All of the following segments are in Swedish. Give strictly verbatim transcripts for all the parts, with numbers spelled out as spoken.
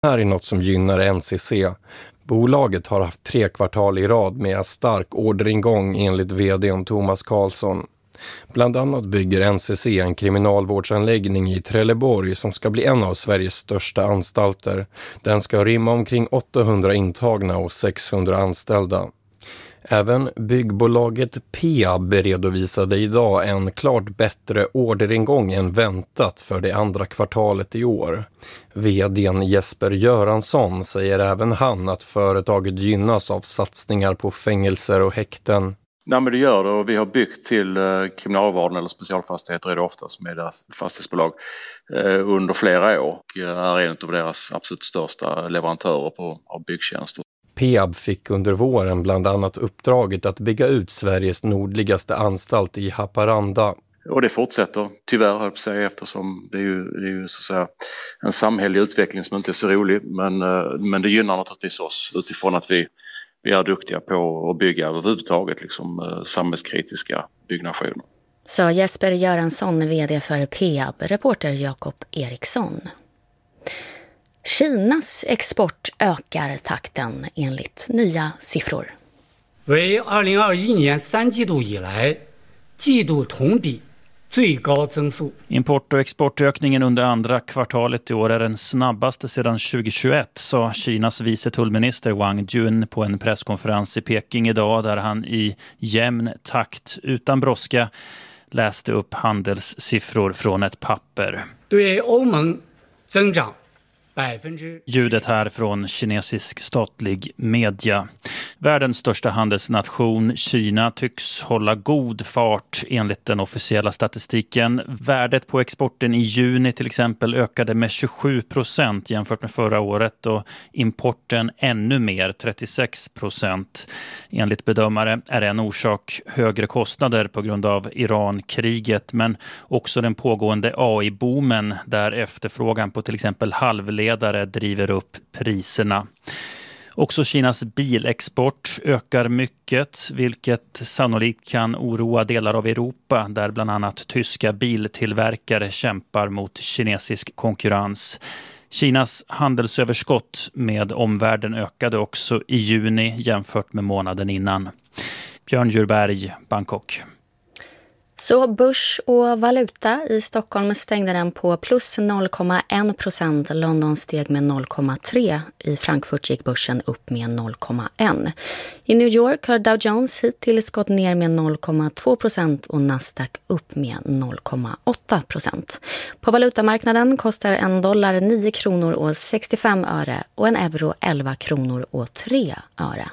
Det här är något som gynnar N C C. Bolaget har haft tre kvartal i rad med stark orderingång enligt vd:n Thomas Karlsson. Bland annat bygger N C C en kriminalvårdsanläggning i Trelleborg som ska bli en av Sveriges största anstalter. Den ska rymma omkring åttahundra intagna och sexhundra anställda. Även byggbolaget Peab redovisade idag en klart bättre orderingång än väntat för det andra kvartalet i år. Vd:n Jesper Göransson säger även han att företaget gynnas av satsningar på fängelser och häkten. Nej, men det gör det, och vi har byggt till eh, kriminalvården eller specialfastigheter är det oftast med deras fastighetsbolag eh, under flera år och är en av deras absolut största leverantörer på, av byggtjänster. Peab fick under våren bland annat uppdraget att bygga ut Sveriges nordligaste anstalt i Haparanda. Och det fortsätter tyvärr, höll jag på att säga, eftersom det är ju, det är ju så att säga en samhällelig utveckling som inte är så rolig, men, eh, men det gynnar naturligtvis oss utifrån att vi Vi är duktiga på att bygga överhuvudtaget liksom, eh, samhällskritiska byggnationer. Så Jesper Göransson, vd för Peab, reporter Jakob Eriksson. Kinas export ökar takten enligt nya siffror. 为二零二一年三季度以来季度同比最高增速. Import- och exportökningen under andra kvartalet i år är den snabbaste sedan tjugohundratjugoett, sa Kinas vice tullminister Wang Jun på en presskonferens i Peking idag, där han i jämn takt utan brådska läste upp handelssiffror från ett papper. 对欧盟增长 Ljudet här från kinesisk statlig media. Världens största handelsnation, Kina, tycks hålla god fart enligt den officiella statistiken. Värdet på exporten i juni till exempel ökade med tjugosju procent jämfört med förra året och importen ännu mer, trettiosex procent. Enligt bedömare är en orsak högre kostnader på grund av Iran-kriget, men också den pågående A I-boomen där efterfrågan på till exempel halvledare driver upp priserna. Också Kinas bilexport ökar mycket, vilket sannolikt kan oroa delar av Europa där bland annat tyska biltillverkare kämpar mot kinesisk konkurrens. Kinas handelsöverskott med omvärlden ökade också i juni jämfört med månaden innan. Björn Djurberg, Bangkok. Så börs och valuta i Stockholm stängde den på plus noll komma en procent. London steg med noll komma tre. I Frankfurt gick börsen upp med noll komma ett. I New York har Dow Jones hittills gått ner med noll komma två procent och Nasdaq upp med noll komma åtta procent. På valutamarknaden kostar en dollar nio kronor och sextiofem öre och en euro elva kronor och tre öre.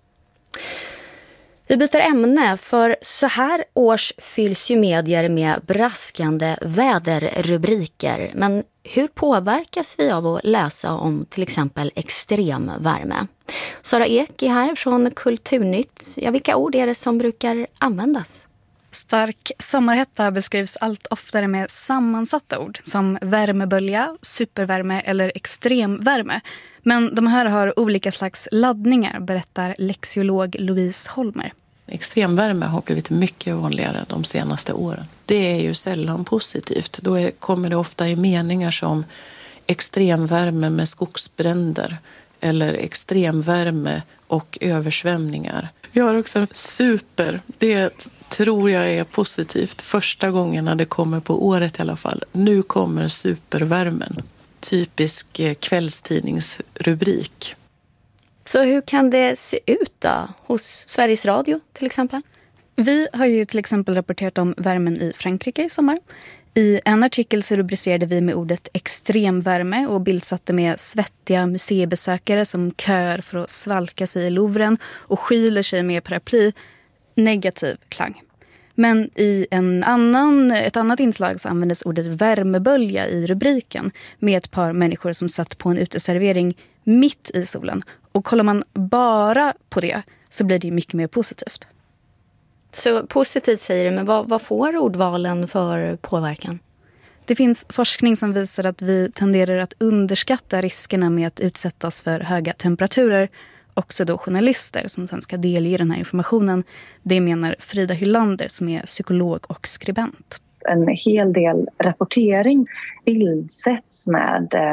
Vi byter ämne, för så här års fylls ju medier med braskande väderrubriker. Men hur påverkas vi av att läsa om till exempel extrem värme? Sara Ek är här från Kulturnytt. Ja, vilka ord är det som brukar användas? Stark sommarhetta beskrivs allt oftare med sammansatta ord som värmebölja, supervärme eller extremvärme. Men de här har olika slags laddningar, berättar lexiolog Louise Holmer. Extremvärme har blivit mycket vanligare de senaste åren. Det är ju sällan positivt. Då är, kommer det ofta i meningar som extremvärme med skogsbränder eller extremvärme och översvämningar. Vi har också super. Det tror jag är positivt. Första gången när det kommer på året i alla fall. Nu kommer supervärmen. Typisk kvällstidningsrubrik. Så hur kan det se ut då hos Sveriges Radio till exempel? Vi har ju till exempel rapporterat om värmen i Frankrike i sommar. I en artikel så rubricerade vi med ordet extremvärme och bildsatte med svettiga museibesökare som kör för att svalka sig i Louvren och skyler sig med paraply. Negativ klang. Men i en annan, ett annat inslag så användes ordet värmebölja i rubriken med ett par människor som satt på en uteservering mitt i solen. Och kollar man bara på det så blir det mycket mer positivt. Så positivt säger du, men vad, vad får ordvalen för påverkan? Det finns forskning som visar att vi tenderar att underskatta riskerna med att utsätlas för höga temperaturer. Också då journalister som sen ska delge den här informationen. Det menar Frida Hylander som är psykolog och skribent. En hel del rapportering bildsätts med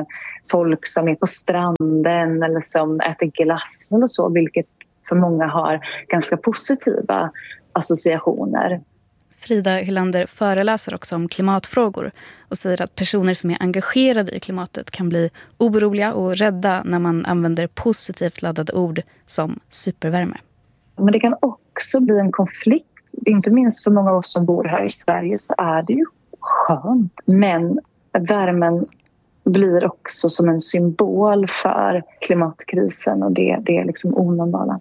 folk som är på stranden eller som äter glass eller så, vilket för många har ganska positiva associationer. Frida Hylander föreläser också om klimatfrågor och säger att personer som är engagerade i klimatet kan bli oroliga och rädda när man använder positivt laddade ord som supervärme. Men det kan också bli en konflikt, inte minst för många av oss som bor här i Sverige så är det ju skönt. Men värmen blir också som en symbol för klimatkrisen och det, det är liksom onormala.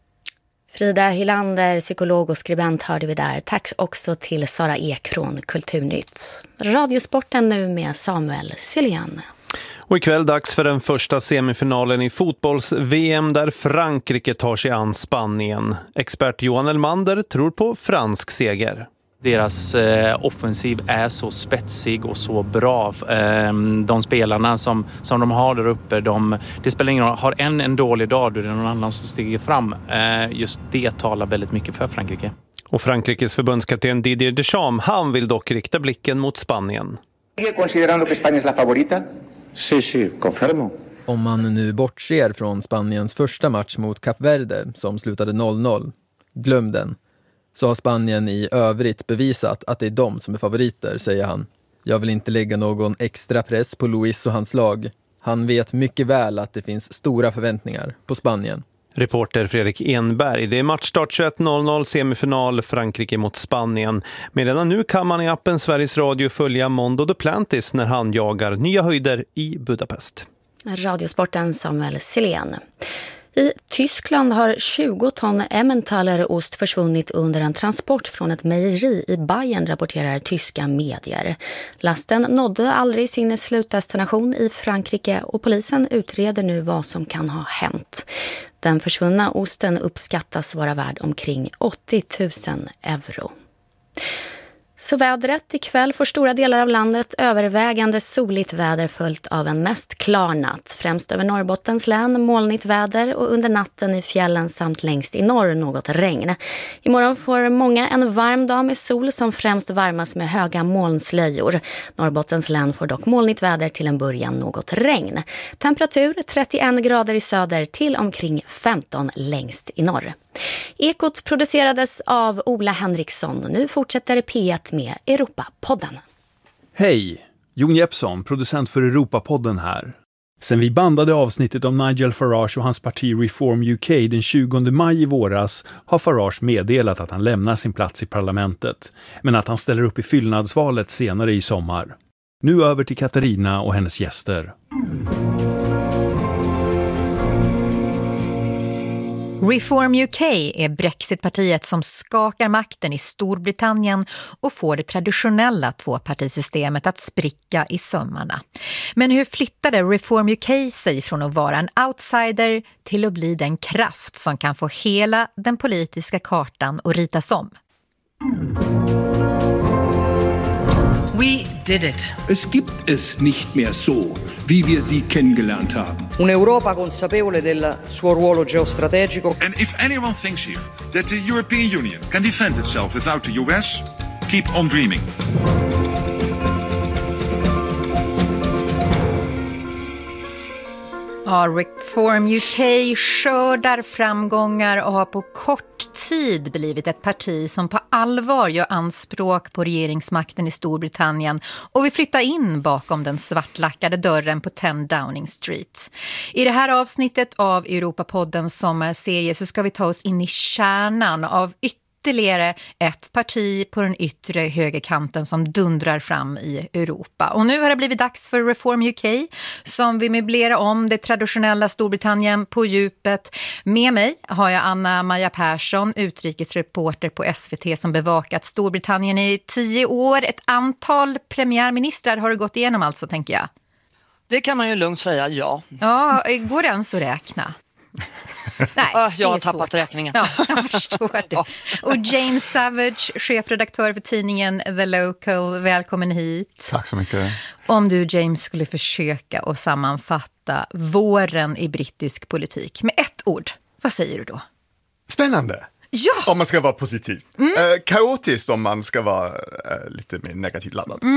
Frida Hylander, psykolog och skribent hörde vi där. Tack också till Sara Ek från Kulturnytt. Radiosporten nu med Samuel Siljan. Och ikväll dags för den första semifinalen i fotbolls-V M där Frankrike tar sig an Spanien. Expert Johan Elmander tror på fransk seger. Deras eh, offensiv är så spetsig och så bra. Eh, de spelarna som, som de har där uppe, de, det spelar ingen roll. Har en en dålig dag, då är det någon annan som stiger fram. Eh, just det talar väldigt mycket för Frankrike. Och Frankrikes förbundskapten Didier Deschamps, han vill dock rikta blicken mot Spanien. Considerando que España es la favorita? Sí, sí, confirmo. Om man nu bortser från Spaniens första match mot Kap Verde som slutade noll noll, glöm den. Så har Spanien i övrigt bevisat att det är de som är favoriter, säger han. Jag vill inte lägga någon extra press på Luis och hans lag. Han vet mycket väl att det finns stora förväntningar på Spanien. Reporter Fredrik Enberg. Det är matchstart tjugoett noll noll, semifinal Frankrike mot Spanien. Men redan nu kan man i appen Sveriges Radio följa Mondo Duplantis när han jagar nya höjder i Budapest. Radiosporten Samuel Silén. I Tyskland har tjugo ton Emmentaler ost försvunnit under en transport från ett mejeri i Bayern, rapporterar tyska medier. Lasten nådde aldrig sin slutdestination i Frankrike och polisen utreder nu vad som kan ha hänt. Den försvunna osten uppskattas vara värd omkring åttio tusen euro. Så vädret ikväll får stora delar av landet övervägande soligt väder följt av en mest klar natt. Främst över Norrbottens län molnigt väder och under natten i fjällen samt längst i norr något regn. Imorgon får många en varm dag med sol som främst varmas med höga molnslöjor. Norrbottens län får dock molnigt väder till en början något regn. Temperatur trettioen grader i söder till omkring femton längst i norr. Ekot producerades av Ola Henriksson. Nu fortsätter P ett med Europapodden. Hej, Jon Jeppsson, producent för Europapodden här. Sen vi bandade avsnittet om Nigel Farage och hans parti Reform U K den tjugonde maj i våras har Farage meddelat att han lämnar sin plats i parlamentet, men att han ställer upp i fyllnadsvalet senare i sommar. Nu över till Katarina och hennes gäster. Reform U K är Brexitpartiet som skakar makten i Storbritannien och får det traditionella tvåpartisystemet att spricka i sömmarna. Men hur flyttade Reform U K sig från att vara en outsider till att bli den kraft som kan få hela den politiska kartan att ritas om? We did it. Es gibt es nicht mehr so, wie wir sie kennengelernt haben. Un'Europa consapevole del suo ruolo geostrategico. And if anyone thinks here that the European Union can defend itself without the U S, keep on dreaming. Ja, Reform U K skördar framgångar och har på kort tid blivit ett parti som på allvar gör anspråk på regeringsmakten i Storbritannien och vill flytta in bakom den svartlackade dörren på tio Downing Street. I det här avsnittet av Europapoddens sommarserie så ska vi ta oss in i kärnan av ytterligare Ytterligare ett parti på den yttre högerkanten som dundrar fram i Europa. Och nu har det blivit dags för Reform U K som vi möblerar om det traditionella Storbritannien på djupet. Med mig har jag Anna-Maja Persson, utrikesreporter på S V T som bevakat Storbritannien i tio år. Ett antal premiärministrar har du gått igenom alltså, tänker jag. Det kan man ju lugnt säga, ja. Ja, går det ens att räkna? Nej, jag har tappat räkningen. Ja, jag förstår det. Och Jane Savage, chefredaktör för tidningen The Local, välkommen hit. Tack så mycket. Om du, James, skulle försöka att sammanfatta våren i brittisk politik med ett ord, vad säger du då? Spännande. Ja! Om man ska vara positiv. Mm. Eh, kaotiskt om man ska vara eh, lite mer negativt laddad. Mm.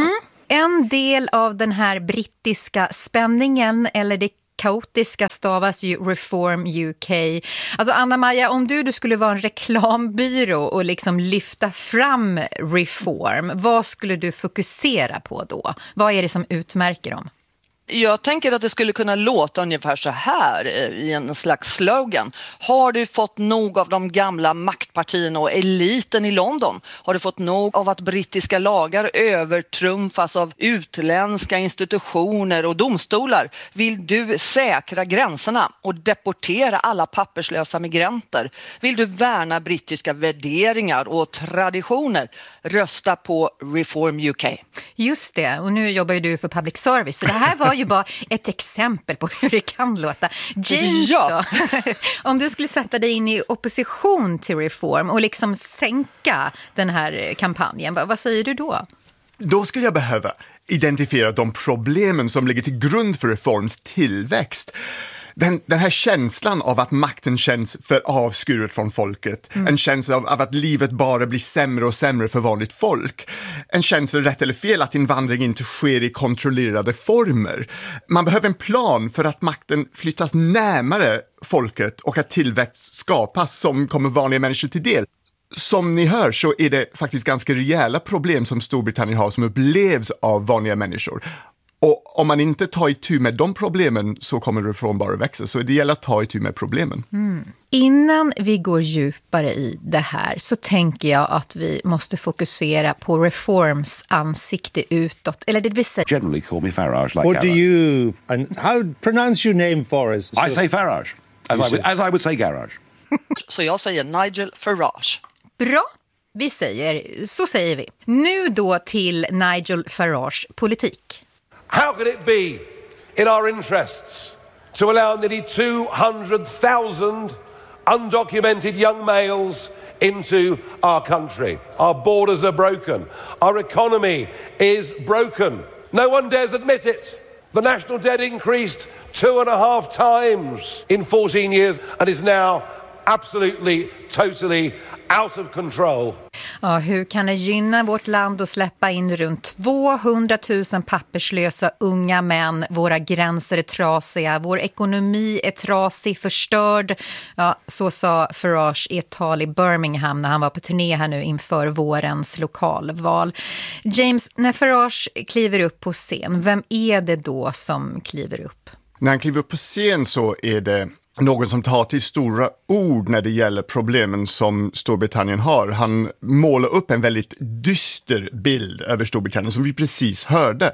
En del av den här brittiska spänningen, eller det kaotiska, stavas ju Reform U K. Alltså Anna-Maja, om du, du skulle vara en reklambyrå och liksom lyfta fram Reform, vad skulle du fokusera på då? Vad är det som utmärker dem? Jag tänker att det skulle kunna låta ungefär så här i en slags slogan. Har du fått nog av de gamla maktpartierna och eliten i London? Har du fått nog av att brittiska lagar övertrumfas av utländska institutioner och domstolar? Vill du säkra gränserna och deportera alla papperslösa migranter? Vill du värna brittiska värderingar och traditioner? Rösta på Reform U K. Just det, och nu jobbar ju du för public service. Så det här var ju bara ett exempel på hur det kan låta. James ja. då, om du skulle sätta dig in i opposition till Reform och liksom sänka den här kampanjen, vad, vad säger du då? Då skulle jag behöva identifiera de problemen som ligger till grund för Reforms tillväxt. Den, den här känslan av att makten känns för avskuret från folket. Mm. En känsla av, av att livet bara blir sämre och sämre för vanligt folk. En känsla, rätt eller fel, att invandring inte sker i kontrollerade former. Man behöver en plan för att makten flyttas närmare folket och att tillväxt skapas som kommer vanliga människor till del. Som ni hör så är det faktiskt ganska rejäla problem som Storbritannien har som upplevs av vanliga människor. Och om man inte tar itu med de problemen så kommer Reform bara växa. Så det gäller att ta itu med problemen. Mm. Innan vi går djupare i det här så tänker jag att vi måste fokusera på Reforms ansikte utåt. Eller det vill säga... Generally call me Farage like What Garage. do you... And how pronounce your name for us? I say Farage. As I, would, as I would say Garage. Så jag säger Nigel Farage. Bra. Vi säger, så säger vi. Nu då till Nigel Farage politik. How could it be in our interests to allow nearly two hundred thousand undocumented young males into our country? Our borders are broken. Our economy is broken. No one dares admit it. The national debt increased two and a half times in fourteen years and is now absolutely, totally out of control. Ja, hur kan det gynna vårt land att släppa in runt tvåhundratusen papperslösa unga män? Våra gränser är trasiga, vår ekonomi är trasig, förstörd. Ja, så sa Farage i ett tal i Birmingham när han var på turné här nu inför vårens lokalval. James, när Farage kliver upp på scen, vem är det då som kliver upp? När han kliver upp på scen så är det någon som tar till stora ord när det gäller problemen som Storbritannien har. Han målar upp en väldigt dyster bild över Storbritannien som vi precis hörde.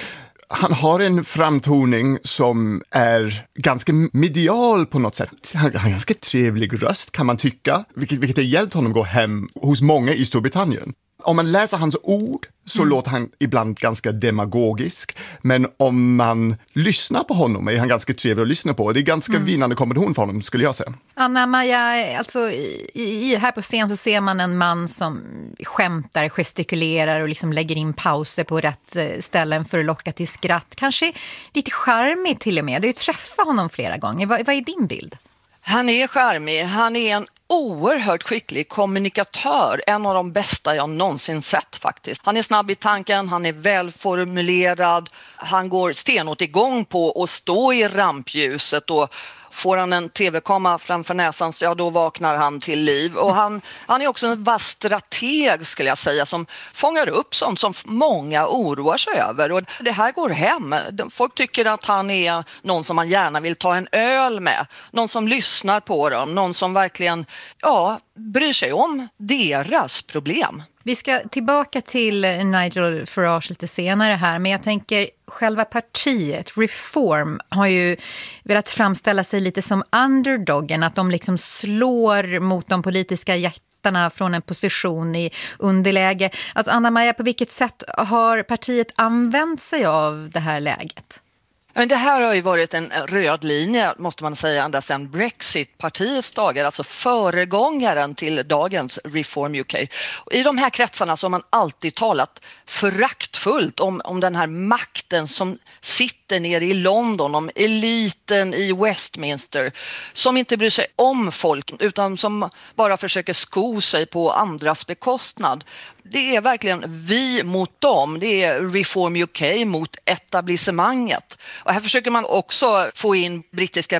Han har en framtoning som är ganska medial på något sätt. Han har en ganska trevlig röst kan man tycka, vilket, vilket har hjälpt honom gå hem hos många i Storbritannien. Om man läser hans ord så mm. låter han ibland ganska demagogisk. Men om man lyssnar på honom är han ganska trevlig att lyssna på. Det är ganska mm. vinnande kombination för honom skulle jag säga. Anna-Maja, alltså i, i, här på scen så ser man en man som skämtar, gestikulerar och liksom lägger in pauser på rätt ställen för att locka till skratt. Kanske lite charmig till och med. Du har ju träffat honom flera gånger. Vad, vad är din bild? Han är charmig. Han är en oerhört skicklig kommunikatör. En av de bästa jag någonsin sett faktiskt. Han är snabb i tanken, han är välformulerad. Han går stenhårt igång på att stå i rampljuset och får han en tv-kamera framför näsan så ja, då vaknar han till liv. Och han, han är också en vass strateg skulle jag säga som fångar upp sånt som många oroar sig över. Och det här går hem. Folk tycker att han är någon som man gärna vill ta en öl med. Någon som lyssnar på dem. Någon som verkligen ja, bryr sig om deras problem. Vi ska tillbaka till Nigel Farage lite senare här, men jag tänker själva partiet, Reform, har ju velat framställa sig lite som underdoggen, att de liksom slår mot de politiska jättarna från en position i underläge. Alltså Anna-Maja, på vilket sätt har partiet använt sig av det här läget? Men det här har ju varit en röd linje, måste man säga, ända sedan Brexit-partiets dagar, alltså föregångaren till dagens Reform U K. I de här kretsarna så har man alltid talat föraktfullt om, om den här makten som sitter nere i London, om eliten i Westminster, som inte bryr sig om folk utan som bara försöker sko sig på andras bekostnad. Det är verkligen vi mot dem, det är Reform U K mot etablissemanget. Och här försöker man också få in brittiska